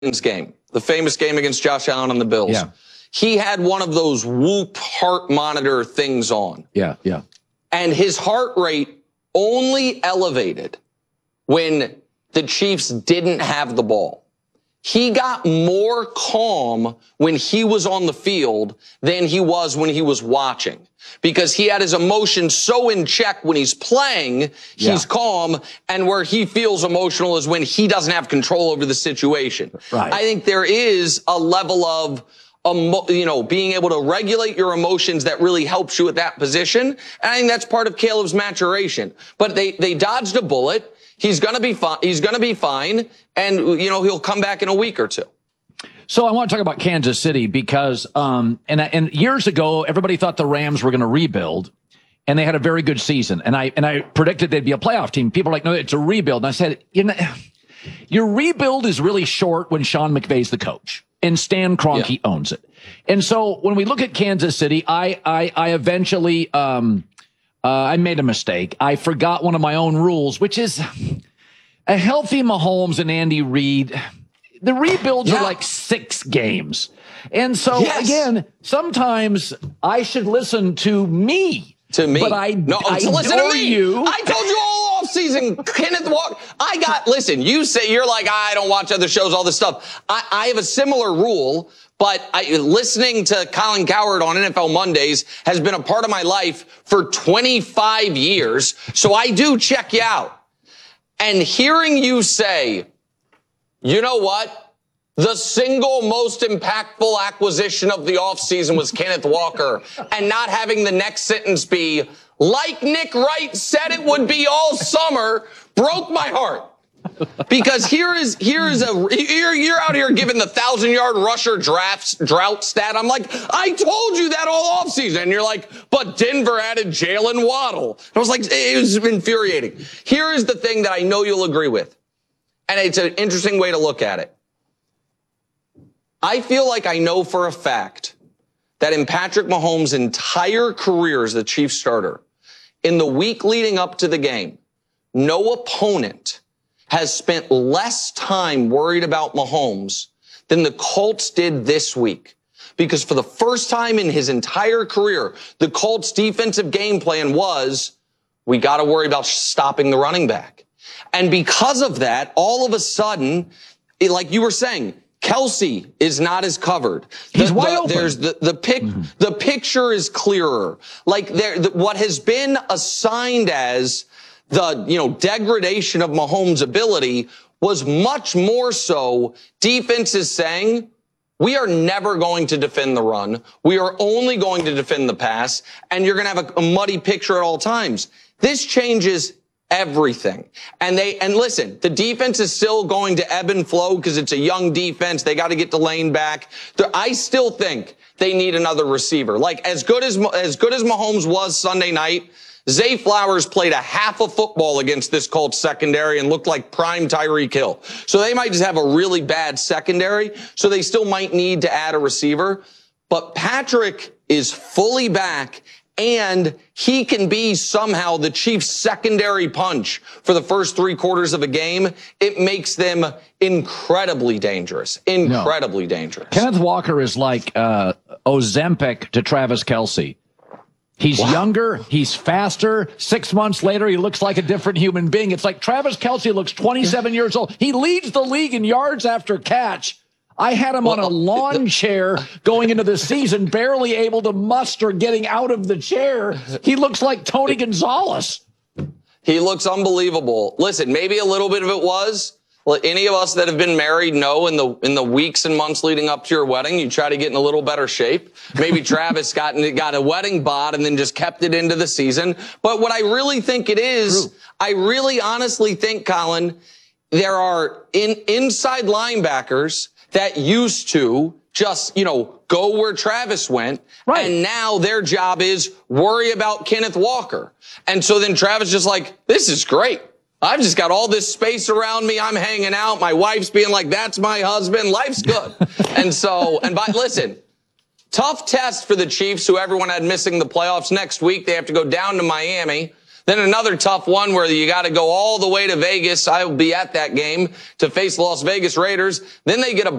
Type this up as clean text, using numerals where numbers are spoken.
game, the famous game against Josh Allen and the Bills. Yeah. He had one of those Whoop heart monitor things on. Yeah. And his heart rate only elevated when the Chiefs didn't have the ball. He got more calm when he was on the field than he was when he was watching, because he had his emotions so in check. When he's playing, he's calm, and where he feels emotional is when he doesn't have control over the situation. Right. I think there is a level of being able to regulate your emotions that really helps you at that position. And I think that's part of Caleb's maturation. But they dodged a bullet. He's going to be fine. He's going to be fine. And, he'll come back in a week or two. So I want to talk about Kansas City because, and years ago, everybody thought the Rams were going to rebuild, and they had a very good season. And I predicted they'd be a playoff team. People are like, no, it's a rebuild. And I said, your rebuild is really short when Sean McVay's the coach and Stan Kroenke owns it. And so when we look at Kansas City, I eventually, I made a mistake. I forgot one of my own rules, which is a healthy Mahomes and Andy Reid. The rebuilds are like 6 games. And so, again, sometimes I should listen to me. To me. But I listen to me. You. I told you all offseason, Kenneth Walker. Listen, you say, you're like, I don't watch other shows, all this stuff. I have a similar rule, but listening to Colin Cowherd on NFL Mondays has been a part of my life for 25 years. So I do check you out. And hearing you say, you know what? The single most impactful acquisition of the offseason was Kenneth Walker, and not having the next sentence be, like Nick Wright said it would be all summer, broke my heart. Because you're out here giving the 1,000-yard rusher drought stat. I'm like, I told you that all offseason. And you're like, but Denver added Jalen Waddle. And I was like, it was infuriating. Here is the thing that I know you'll agree with. And it's an interesting way to look at it. I feel like I know for a fact that in Patrick Mahomes' entire career as the Chiefs starter, in the week leading up to the game, no opponent has spent less time worried about Mahomes than the Colts did this week. Because for the first time in his entire career, the Colts' defensive game plan was, we got to worry about stopping the running back. And because of that, all of a sudden, like you were saying, Kelsey is not as covered. He's wide open. There's the picture is clearer. Like what has been assigned as the degradation of Mahomes' ability was much more so defenses saying, we are never going to defend the run. We are only going to defend the pass, and you're going to have a muddy picture at all times. This changes everything. And listen, the defense is still going to ebb and flow because it's a young defense. They got to get the lane back. I still think they need another receiver. Like as good as Mahomes was Sunday night, Zay Flowers played a half a football against this Colts secondary and looked like prime Tyreek Hill. So they might just have a really bad secondary. So they still might need to add a receiver. But Patrick is fully back, and he can be somehow the Chiefs' secondary punch for the first 3 quarters of a game. It makes them incredibly dangerous. Incredibly dangerous. Kenneth Walker is like Ozempic to Travis Kelce. He's younger. He's faster. 6 months later, he looks like a different human being. It's like Travis Kelce looks 27 years old. He leads the league in yards after catch. I had him on a lawn chair going into the season, barely able to muster getting out of the chair. He looks like Tony Gonzalez. He looks unbelievable. Listen, maybe a little bit of it was, any of us that have been married know in the weeks and months leading up to your wedding, you try to get in a little better shape. Maybe Travis got a wedding bod and then just kept it into the season. But what I really think it is, I really honestly think, Colin, there are inside linebackers that used to just, go where Travis went. Right. And now their job is worry about Kenneth Walker. And so then Travis just like, this is great. I've just got all this space around me. I'm hanging out. My wife's being like, that's my husband. Life's good. Listen, tough test for the Chiefs, who everyone had missing the playoffs next week. They have to go down to Miami. Then another tough one where you got to go all the way to Vegas. I will be at that game to face Las Vegas Raiders. Then they get a